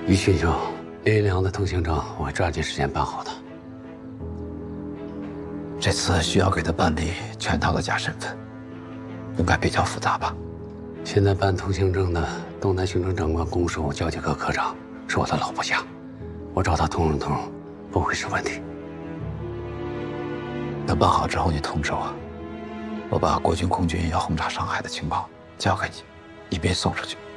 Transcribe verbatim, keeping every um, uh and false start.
于训兄，林良的通行证我会抓紧时间办好的。 这次需要给他办理全套的假身份，应该比较复杂吧？ 现在办通行证的东南行政长官公署交接科科长是我的老部下，我找他通融通融，不会是问题。 等办好之后，你通知我，我把国军空军要轰炸上海的情报交给你，以便送出去。